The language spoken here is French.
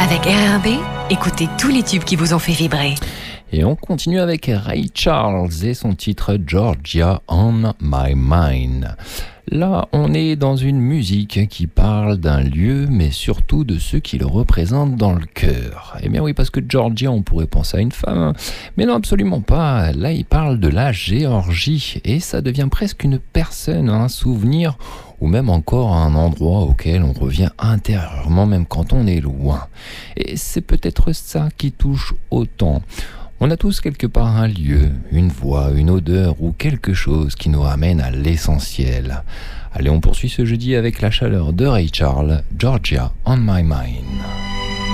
Avec RRB, écoutez tous les tubes qui vous ont fait vibrer. Et on continue avec Ray Charles et son titre Georgia on My Mind. Là, on est dans une musique qui parle d'un lieu, mais surtout de ceux qui le représentent dans le cœur. Eh bien oui, parce que Georgia, on pourrait penser à une femme, mais non, absolument pas. Là, il parle de la Géorgie, et ça devient presque une personne, un souvenir, ou même encore un endroit auquel on revient intérieurement, même quand on est loin. Et c'est peut-être ça qui touche autant. On a tous quelque part un lieu, une voix, une odeur ou quelque chose qui nous ramène à l'essentiel. Allez, on poursuit ce jeudi avec la chaleur de Ray Charles, Georgia on My Mind.